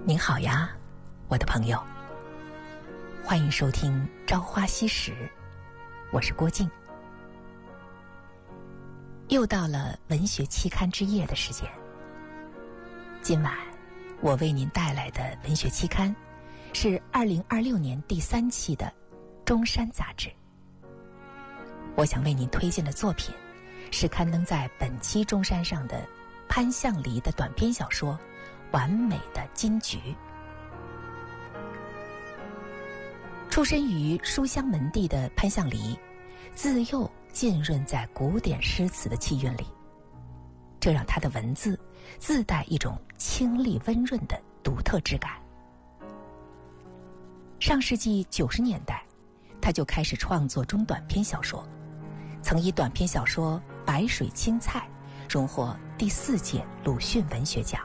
您好呀，我的朋友，欢迎收听《朝花夕拾》，我是郭靖。又到了文学期刊之夜的时间，今晚我为您带来的文学期刊是2026年第3期的《中山》杂志。我想为您推荐的作品是刊登在本期《中山》上的潘向黎的短篇小说《完美的金菊》。出身于书香门第的潘向黎，自幼浸润在古典诗词的气韵里，这让他的文字自带一种清丽温润的独特质感。上世纪90年代，他就开始创作中短篇小说，曾以短篇小说《白水青菜》荣获第4届鲁迅文学奖。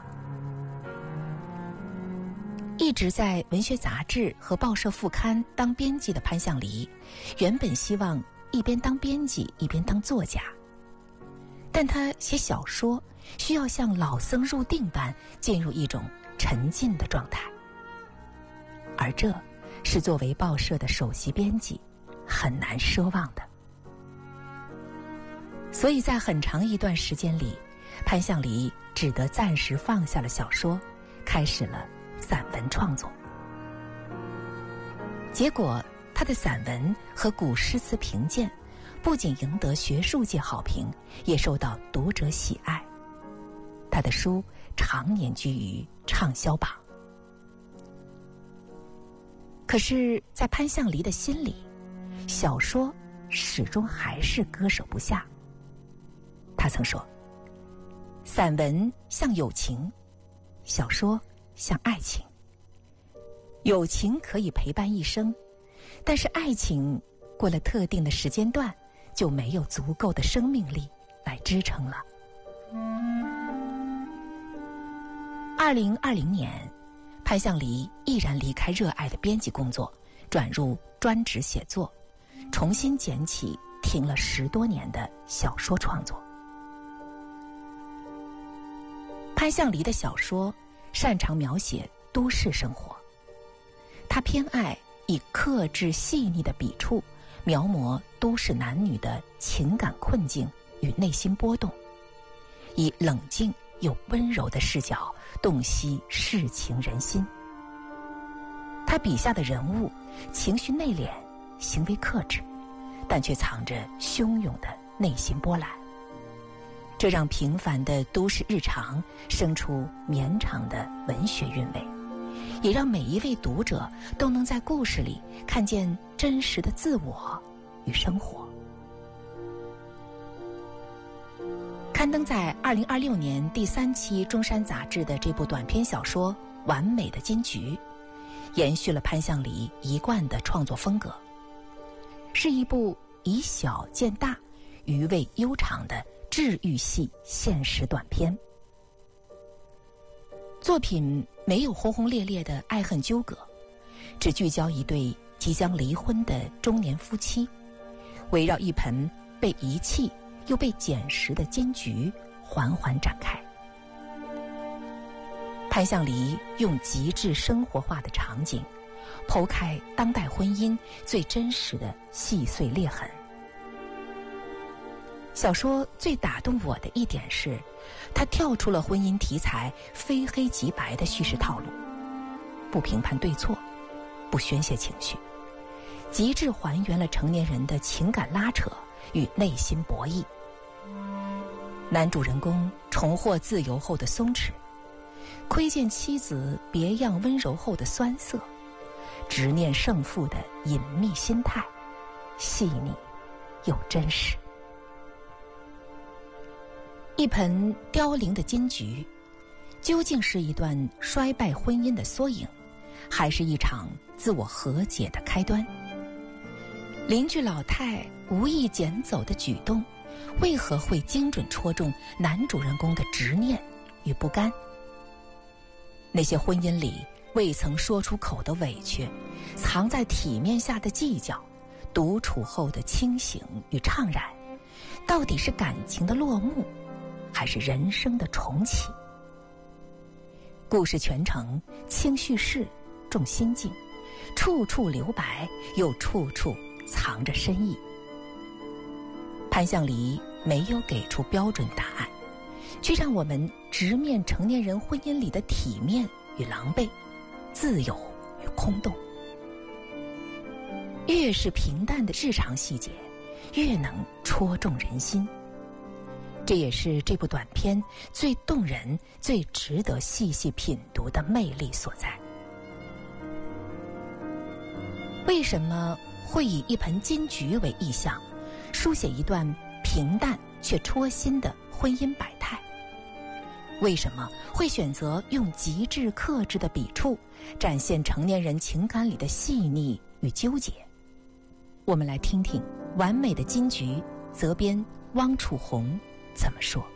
一直在文学杂志和报社副刊当编辑的潘向黎，原本希望一边当编辑一边当作家，但他写小说需要像老僧入定般进入一种沉浸的状态，而这是作为报社的首席编辑很难奢望的。所以在很长一段时间里，潘向黎只得暂时放下了小说，开始了散文创作。结果他的散文和古诗词评鉴不仅赢得学术界好评，也受到读者喜爱。他的书常年居于畅销榜。可是在潘向黎的心里，小说始终还是割舍不下。他曾说，散文像友情，小说像爱情。友情可以陪伴一生，但是爱情过了特定的时间段，就没有足够的生命力来支撑了。2020年，潘向黎毅然离开热爱的编辑工作，转入专职写作，重新捡起停了10多年的小说创作。潘向黎的小说擅长描写都市生活，他偏爱以克制细腻的笔触描摹都市男女的情感困境与内心波动，以冷静又温柔的视角洞悉世情人心。他笔下的人物情绪内敛，行为克制，但却藏着汹涌的内心波澜，这让平凡的都市日常生出绵长的文学韵味，也让每一位读者都能在故事里看见真实的自我与生活。刊登在2026年第3期《中山》杂志的这部短篇小说《完美的金菊》，延续了潘向黎一贯的创作风格，是一部以小见大、余味悠长的治愈系现实短篇。作品没有轰轰烈烈的爱恨纠葛，只聚焦一对即将离婚的中年夫妻，围绕一盆被遗弃又被捡拾的金菊缓缓展开。潘向黎用极致生活化的场景，剖开当代婚姻最真实的细碎裂痕。小说最打动我的一点是，它跳出了婚姻题材非黑即白的叙事套路，不评判对错，不宣泄情绪，极致还原了成年人的情感拉扯与内心博弈。男主人公重获自由后的松弛，窥见妻子别样温柔后的酸涩，执念胜负的隐秘心态，细腻又真实。一盆凋零的金菊，究竟是一段衰败婚姻的缩影，还是一场自我和解的开端？邻居老太无意捡走的举动，为何会精准戳中男主人公的执念与不甘？那些婚姻里未曾说出口的委屈，藏在体面下的计较，独处后的清醒与怅然，到底是感情的落幕，还是人生的重启？ 故事全程轻叙事，重心境，处处留白，又处处藏着深意。潘向黎没有给出标准答案，却让我们直面成年人婚姻里的体面与狼狈，自由与空洞。越是平淡的日常细节，越能戳中人心。这也是这部短片最动人、最值得细细品读的魅力所在。为什么会以一盆金桔为意象，书写一段平淡却戳心的婚姻百态？为什么会选择用极致克制的笔触，展现成年人情感里的细腻与纠结？我们来听听《完美的金桔》责编汪楚红怎么说。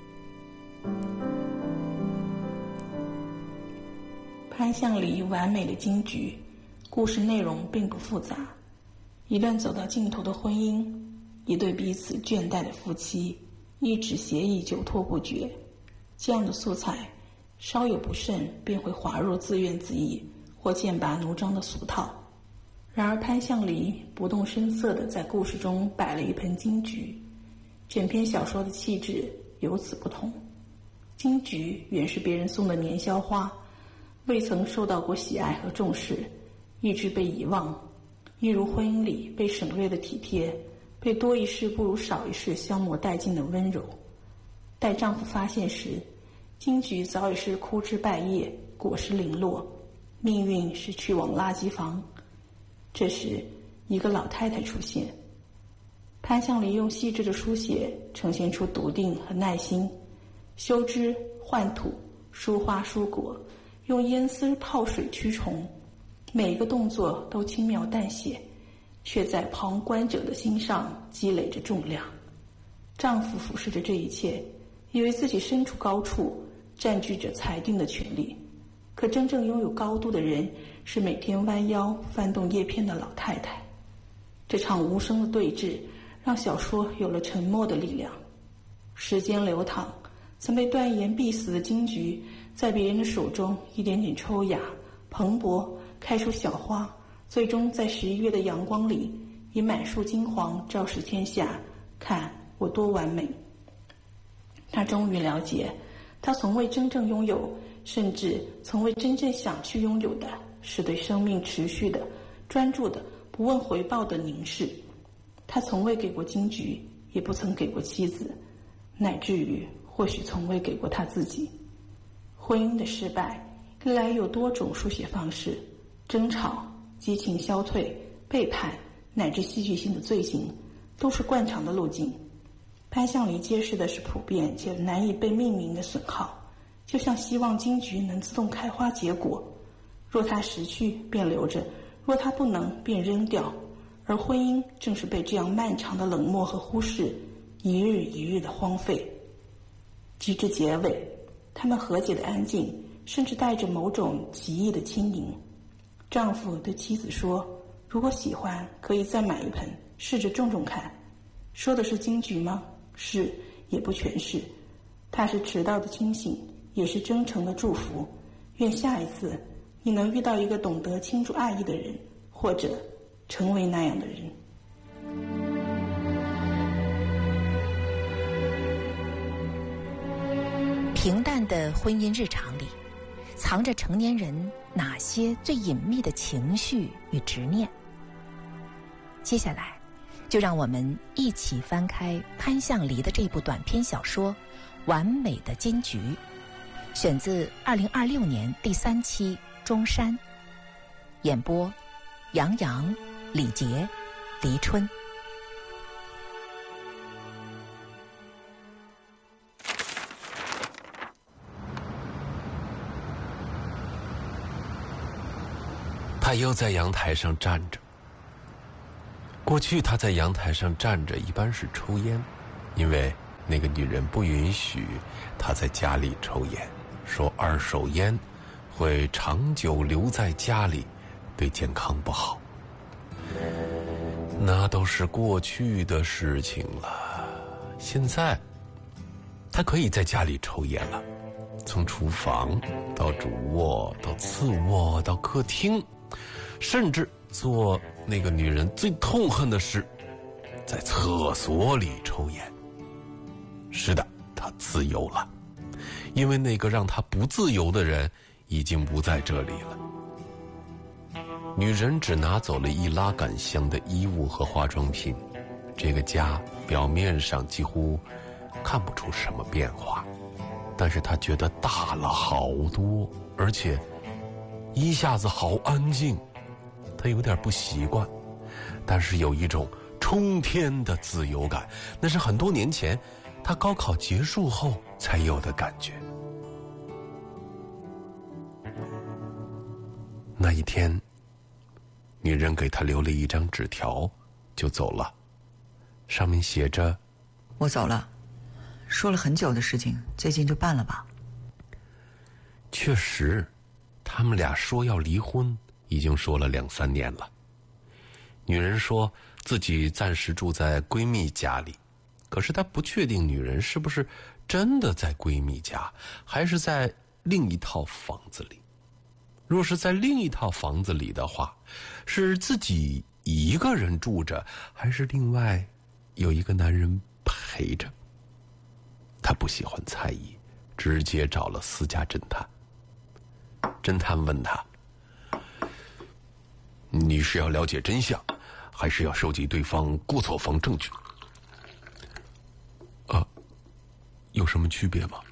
潘向黎《完美的金桔》故事内容并不复杂，一段走到尽头的婚姻，一对彼此倦怠的夫妻，一纸协议久拖不决。这样的素材稍有不慎便会滑入自怨自艾或剑拔弩张的俗套。然而潘向黎不动声色地在故事中摆了一盆金桔，整篇小说的气质由此不同。金桔原是别人送的年宵花，未曾受到过喜爱和重视，一直被遗忘，一如婚姻里被省略的体贴，被多一事不如少一事消磨殆尽的温柔。待丈夫发现时，金桔早已是枯枝败叶，果实零落，命运是去往垃圾房。这时一个老太太出现，潘向黎用细致的书写呈现出笃定和耐心，修枝换土，疏花疏果，用烟丝泡水驱虫，每一个动作都轻描淡写，却在旁观者的心上积累着重量。丈夫俯视着这一切，以为自己身处高处，占据着裁定的权利，可真正拥有高度的人是每天弯腰翻动叶片的老太太。这场无声的对峙让小说有了沉默的力量。时间流淌，曾被断言必死的金桔在别人的手中一点点抽芽蓬勃，开出小花，最终在11月的阳光里以满树金黄昭示天下，看我多完美。他终于了解，他从未真正拥有，甚至从未真正想去拥有的，是对生命持续的、专注的、不问回报的凝视。他从未给过金桔，也不曾给过妻子，乃至于或许从未给过他自己。婚姻的失败历来有多种书写方式，争吵、激情消退、背叛，乃至戏剧性的罪行，都是惯常的路径。潘向黎揭示的是普遍且难以被命名的损耗，就像希望金桔能自动开花结果，若它失去便留着，若它不能便扔掉。而婚姻正是被这样漫长的冷漠和忽视，一日一日的荒废。直至结尾，他们和解的安静，甚至带着某种奇异的轻盈。丈夫对妻子说，如果喜欢可以再买一盆，试着种种看。说的是金桔吗？是，也不全是。它是迟到的清醒，也是真诚的祝福。愿下一次你能遇到一个懂得倾注爱意的人，或者成为那样的人。 平淡的婚姻日常里，藏着成年人哪些最隐秘的情绪与执念？接下来就让我们一起翻开潘向黎的这部短篇小说《完美的金桔》，选自2026年第3期中山，演播杨洋、李杰、黎春。 他又在阳台上站着。过去他在阳台上站着一般是抽烟，因为那个女人不允许他在家里抽烟，说二手烟会长久留在家里，对健康不好。那都是过去的事情了，现在他可以在家里抽烟了。 从厨房到主卧到次卧到客厅，甚至做那个女人最痛恨的事，在厕所里抽烟。是的，她自由了，因为那个让她不自由的人已经不在这里了。女人只拿走了一拉杆箱的衣物和化妆品，这个家表面上几乎看不出什么变化，但是她觉得大了好多，而且一下子好安静。她有点不习惯，但是有一种冲天的自由感，那是很多年前她高考结束后才有的感觉。那一天，女人给她留了一张纸条就走了，上面写着： 我走了，说了很久的事情，最近就办了吧。 确实，他们俩说要离婚已经说了2-3年了。女人说自己暂时住在闺蜜家里，可是她不确定女人是不是真的在闺蜜家，还是在另一套房子里。若是在另一套房子里的话，是自己一个人住着，还是另外有一个男人陪着？她不喜欢猜疑，直接找了私家侦探。侦探问他：你是要了解真相，还是要收集对方过错方证据？有什么区别吗？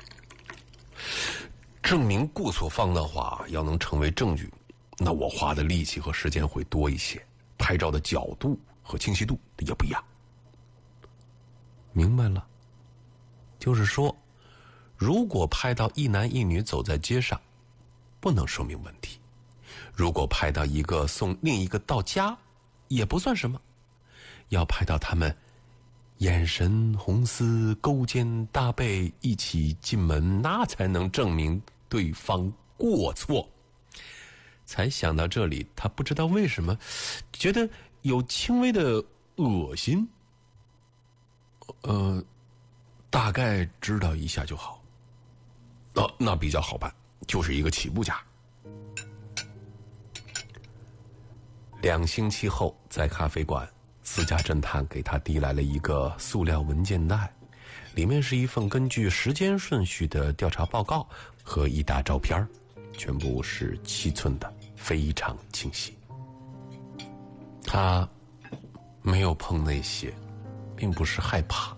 证明过错方的话，要能成为证据，那我花的力气和时间会多一些，拍照的角度和清晰度也不一样。明白了，就是说，如果拍到一男一女走在街上，不能说明问题；如果拍到一个送另一个到家，也不算什么。要拍到他们眼神红丝勾肩搭背一起进门，那才能证明对方过错。才想到这里，他不知道为什么觉得有轻微的恶心。大概知道一下就好。那比较好办，就是一个起步价。2星期后，在咖啡馆，私家侦探给他递来了一个塑料文件袋，里面是一份根据时间顺序的调查报告和一沓照片，全部是7寸的，非常清晰。他没有碰那些，并不是害怕。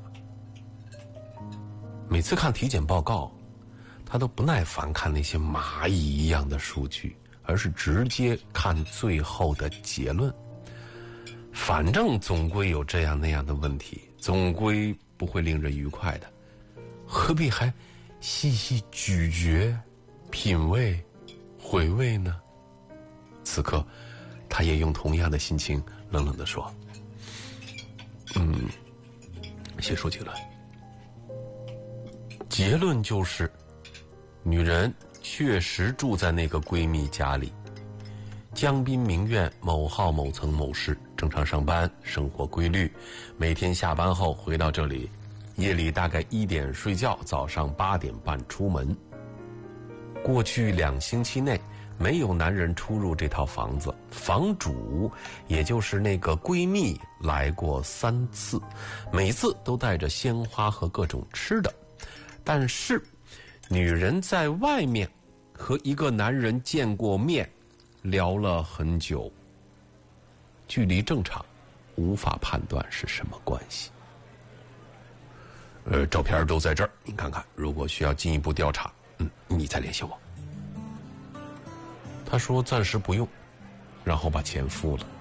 每次看体检报告，他都不耐烦看那些蚂蚁一样的数据，而是直接看最后的结论。反正总归有这样那样的问题，总归不会令人愉快的，何必还细细咀嚼、品味、回味呢？此刻，他也用同样的心情冷冷地说：先说结论。结论就是，女人确实住在那个闺蜜家里，江滨名苑某号某层某室，正常上班，生活规律，每天下班后回到这里，夜里大概1点睡觉，早上8点半出门。过去2星期内，没有男人出入这套房子，房主也就是那个闺蜜来过3次，每次都带着鲜花和各种吃的。但是女人在外面和一个男人见过面，聊了很久，距离正常，无法判断是什么关系。照片都在这儿，你看看，如果需要进一步调查，你再联系我。他说暂时不用，然后把钱付了。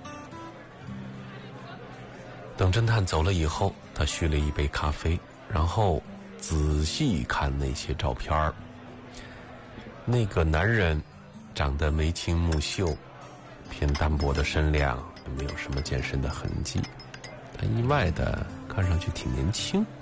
等侦探走了以后，他续了一杯咖啡，然后仔细看那些照片。那个男人长得眉清目秀，偏单薄的身量，也没有什么健身的痕迹，他意外的看上去挺年轻。